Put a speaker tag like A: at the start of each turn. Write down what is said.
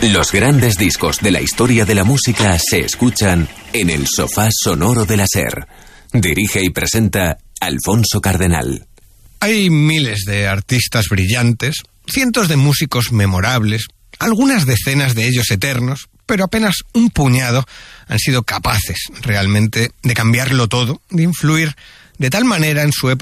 A: Los grandes discos de la historia de la música se escuchan en el sofá sonoro de la SER. Dirige y presenta Alfonso Cardenal.
B: Hay miles de artistas brillantes, cientos de músicos memorables, algunas decenas de ellos eternos, pero apenas un puñado han sido capaces realmente de cambiarlo todo, de influir de tal manera en su época